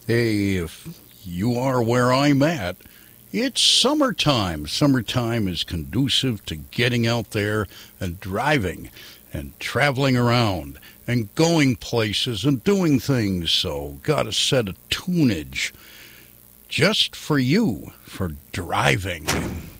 Hey, if you are where I'm at, it's summertime. Summertime is conducive to getting out there and driving and traveling around and going places and doing things. So, got a set of tunage just for you for driving.